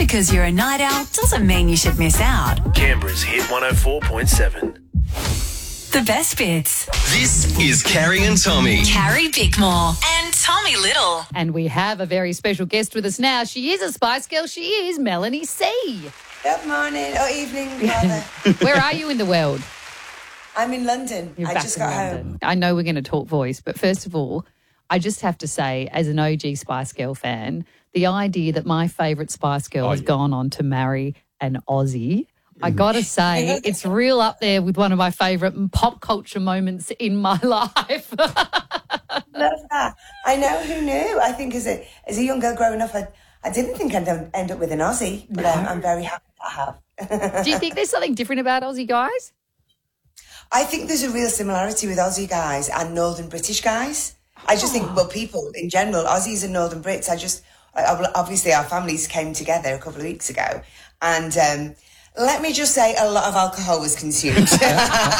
because you're a night owl doesn't mean you should miss out. Canberra's Hit 104.7. The best bits. This is Carrie and Tommy. Carrie Bickmore and Tommy Little. And we have a very special guest with us now. She is a Spice Girl. She is Melanie C. Good morning or evening, rather. Where are you in the world? I'm in London. You're I back just in got London. home. I know we're going to talk voice, but first of all, I just have to say, as an OG Spice Girl fan, the idea that my favourite Spice Girl has gone on to marry an Aussie, I got to say, it's real up there with one of my favourite pop culture moments in my life. Love that. I know, who knew? I think as a young girl growing up, I didn't think I'd end up with an Aussie, but I'm very happy I have. Do you think there's something different about Aussie guys? I think there's a real similarity with Aussie guys and Northern British guys. I just think, well, people in general, Aussies and Northern Brits, obviously our families came together a couple of weeks ago, and let me just say a lot of alcohol was consumed. So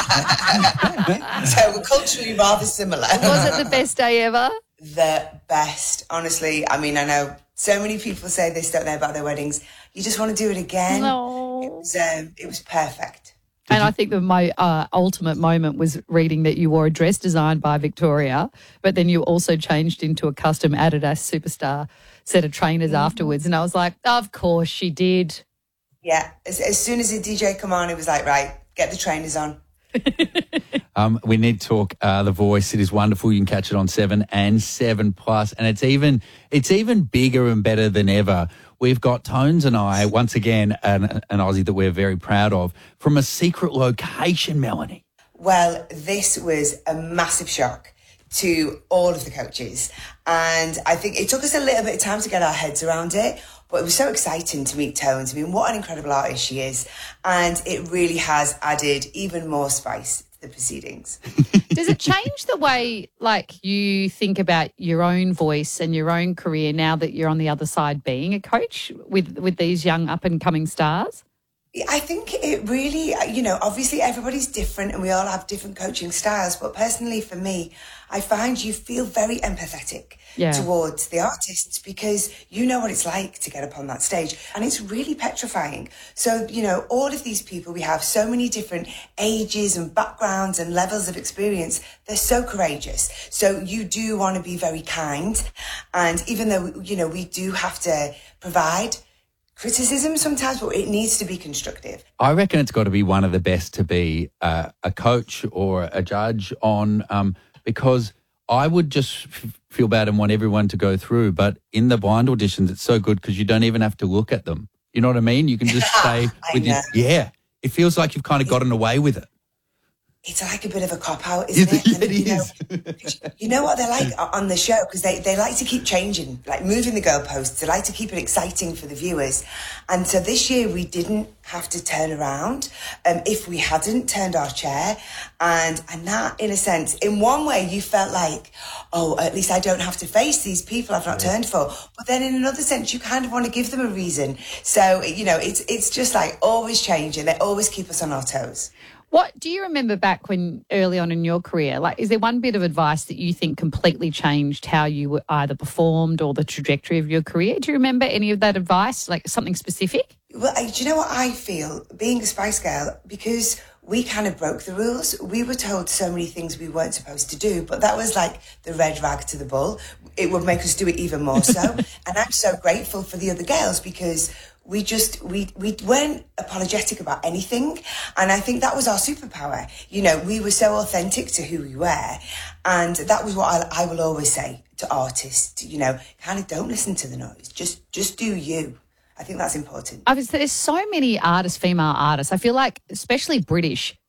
we're culturally rather similar. Was it the best day ever? The best, honestly. I mean, I know so many people say they don't know about their weddings. You just want to do it again. No. It was perfect. And I think my ultimate moment was reading that you wore a dress designed by Victoria, but then you also changed into a custom Adidas Superstar set of trainers afterwards. And I was like, of course she did. Yeah. As soon as the DJ come on, it was like, right, get the trainers on. We need to talk The Voice. It is wonderful. You can catch it on 7 and 7+, and it's even bigger and better than ever. We've got Tones and I, once again, an Aussie that we're very proud of, from a secret location, Melanie. Well, this was a massive shock to all of the coaches, and I think it took us a little bit of time to get our heads around it, but it was so exciting to meet Tones. I mean, what an incredible artist she is, and it really has added even more spice to the proceedings. Does it change the way, like, you think about your own voice and your own career now that you're on the other side being a coach with these young up-and-coming stars? I think it really, obviously everybody's different and we all have different coaching styles. But personally for me, I find you feel very empathetic towards the artists because you know what it's like to get up on that stage. And it's really petrifying. So, all of these people, we have so many different ages and backgrounds and levels of experience. They're so courageous. So you do want to be very kind. And even though, we do have to provide criticism sometimes, but it needs to be constructive. I reckon it's got to be one of the best to be a coach or a judge on, because I would just feel bad and want everyone to go through. But in the blind auditions, it's so good because you don't even have to look at them. You know what I mean? You can just stay with your, it feels like you've kind of gotten away with it. It's like a bit of a cop-out, isn't it? It is. You know what they're like on the show? Because they like to keep changing, like moving the goalposts. They like to keep it exciting for the viewers. And so this year we didn't have to turn around if we hadn't turned our chair. And that, in a sense, in one way you felt like, oh, at least I don't have to face these people I've not turned for. But then in another sense, you kind of want to give them a reason. So, it's just like always changing. They always keep us on our toes. What do you remember back when early on in your career? Like, is there one bit of advice that you think completely changed how you either performed or the trajectory of your career? Do you remember any of that advice, like something specific? Well, do you know what I feel? Being a Spice Girl, because we kind of broke the rules. We were told so many things we weren't supposed to do, but that was like the red rag to the bull. It would make us do it even more so. And I'm so grateful for the other girls because we weren't apologetic about anything. And I think that was our superpower. We were so authentic to who we were. And that was what I will always say to artists, kind of don't listen to the noise. Just do you. I think that's important. There's so many female artists. I feel like, especially British